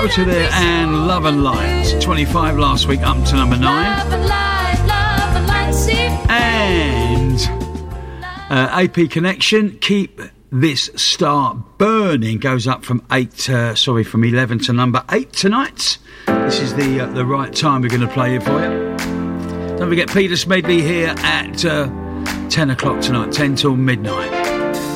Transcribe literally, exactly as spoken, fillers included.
Toto there and Love and Light. twenty-five last week, up to number nine. Love and light, love and light, see. And uh, A P Connection, Keep This Star Burning, goes up from eight, uh, sorry, from eleven to number eight tonight. This is the uh, the right time we're going to play it for you. Don't forget Peter Smedley here at uh, ten o'clock tonight, ten till midnight.